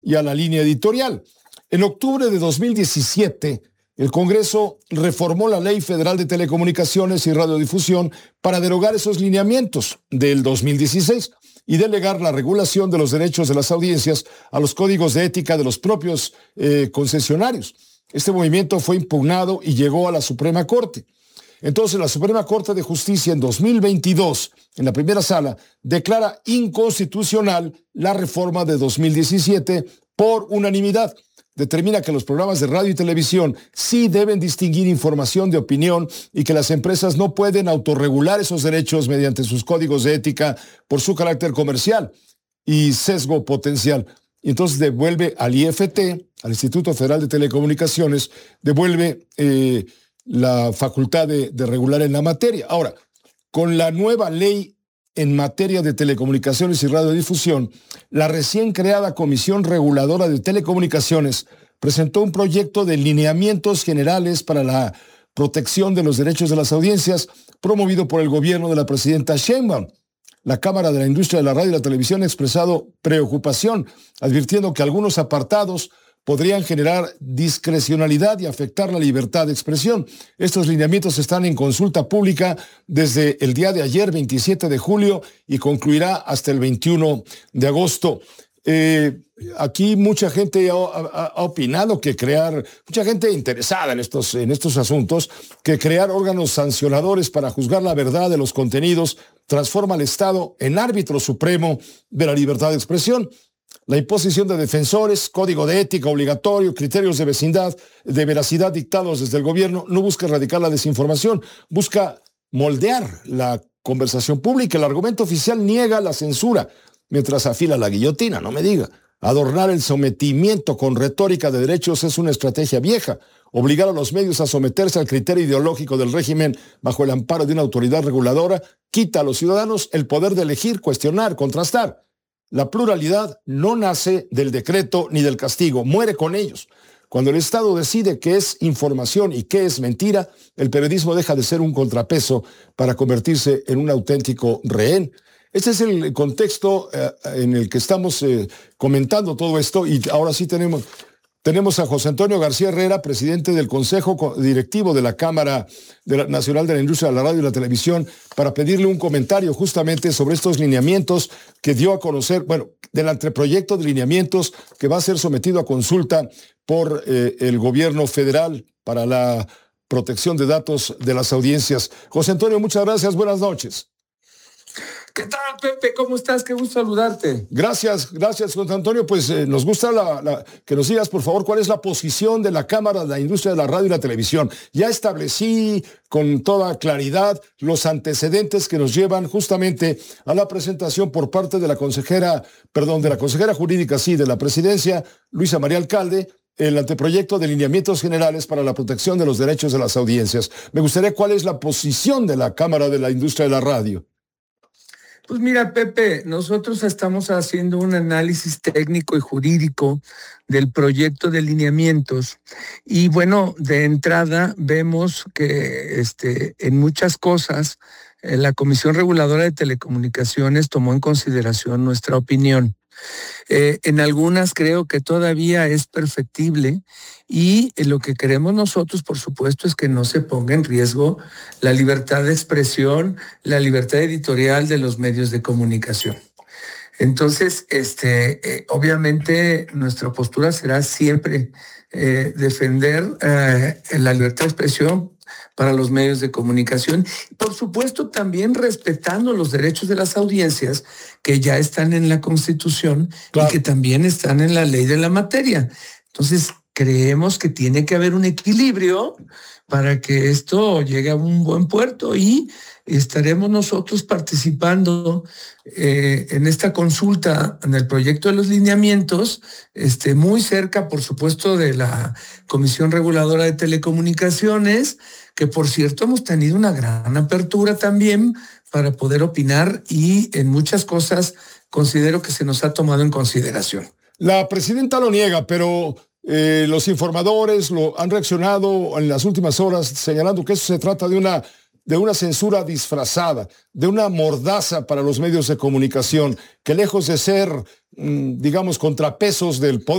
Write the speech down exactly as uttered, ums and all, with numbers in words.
y a la línea editorial. En octubre de dos mil diecisiete, el Congreso reformó la Ley Federal de Telecomunicaciones y Radiodifusión para derogar esos lineamientos del dos mil dieciséis y delegar la regulación de los derechos de las audiencias a los códigos de ética de los propios eh, concesionarios. Este movimiento fue impugnado y llegó a la Suprema Corte. Entonces, la Suprema Corte de Justicia en dos mil veintidós, en la primera sala, declara inconstitucional la reforma de dos mil diecisiete por unanimidad. Determina que los programas de radio y televisión sí deben distinguir información de opinión y que las empresas no pueden autorregular esos derechos mediante sus códigos de ética por su carácter comercial y sesgo potencial. Y entonces devuelve al I F T, al Instituto Federal de Telecomunicaciones, devuelve eh, la facultad de, de regular en la materia. Ahora, con la nueva ley en materia de telecomunicaciones y radiodifusión, la recién creada Comisión Reguladora de Telecomunicaciones presentó un proyecto de lineamientos generales para la protección de los derechos de las audiencias, promovido por el gobierno de la presidenta Sheinbaum. La Cámara de la Industria de la Radio y la Televisión ha expresado preocupación, advirtiendo que algunos apartados podrían generar discrecionalidad y afectar la libertad de expresión. Estos lineamientos están en consulta pública desde el día de ayer, veintisiete de julio, y concluirá hasta el veintiuno de agosto. Eh, aquí mucha gente ha, ha, ha opinado que crear, mucha gente interesada en estos, en estos asuntos, que crear órganos sancionadores para juzgar la verdad de los contenidos transforma al Estado en árbitro supremo de la libertad de expresión. La imposición de defensores, código de ética obligatorio, criterios de vecindad, de veracidad dictados desde el gobierno, no busca erradicar la desinformación, busca moldear la conversación pública. El argumento oficial niega la censura, mientras afila la guillotina, no me diga. Adornar el sometimiento con retórica de derechos es una estrategia vieja. Obligar a los medios a someterse al criterio ideológico del régimen bajo el amparo de una autoridad reguladora quita a los ciudadanos el poder de elegir, cuestionar, contrastar. La pluralidad no nace del decreto ni del castigo, muere con ellos. Cuando el Estado decide qué es información y qué es mentira, el periodismo deja de ser un contrapeso para convertirse en un auténtico rehén. Este es el contexto eh, en el que estamos eh, comentando todo esto, y ahora sí tenemos, tenemos a José Antonio García Herrera, presidente del Consejo Directivo de la Cámara de la Nacional de la Industria de la Radio y la Televisión, para pedirle un comentario justamente sobre estos lineamientos que dio a conocer, bueno, del anteproyecto de lineamientos que va a ser sometido a consulta por eh, el gobierno federal para la protección de datos de las audiencias. José Antonio, muchas gracias, buenas noches. ¿Qué tal, Pepe? ¿Cómo estás? Qué gusto saludarte. Gracias, gracias, José Antonio. Pues eh, nos gusta la, la, que nos digas, por favor, cuál es la posición de la Cámara de la Industria de la Radio y la Televisión. Ya establecí con toda claridad los antecedentes que nos llevan justamente a la presentación por parte de la consejera, perdón, de la consejera jurídica, sí, de la presidencia, Luisa María Alcalde, el anteproyecto de lineamientos generales para la protección de los derechos de las audiencias. Me gustaría cuál es la posición de la Cámara de la Industria de la Radio. Pues mira, Pepe, nosotros estamos haciendo un análisis técnico y jurídico del proyecto de lineamientos y bueno, de entrada vemos que este, en muchas cosas eh, la Comisión Reguladora de Telecomunicaciones tomó en consideración nuestra opinión. Eh, en algunas creo que todavía es perfectible y lo que queremos nosotros, por supuesto, es que no se ponga en riesgo la libertad de expresión, la libertad editorial de los medios de comunicación. Entonces, este, eh, obviamente nuestra postura será siempre eh, defender eh, la libertad de expresión para los medios de comunicación. Por supuesto, también respetando los derechos de las audiencias que ya están en la Constitución, claro, y que también están en la ley de la materia. Entonces, creemos que tiene que haber un equilibrio para que esto llegue a un buen puerto y estaremos nosotros participando eh, en esta consulta, en el proyecto de los lineamientos, este, muy cerca, por supuesto, de la Comisión Reguladora de Telecomunicaciones, que por cierto hemos tenido una gran apertura también para poder opinar y en muchas cosas considero que se nos ha tomado en consideración. La presidenta lo niega, pero eh, los informadores lo han reaccionado en las últimas horas señalando que eso se trata de una de una censura disfrazada, de una mordaza para los medios de comunicación, que lejos de ser, digamos, contrapesos del poder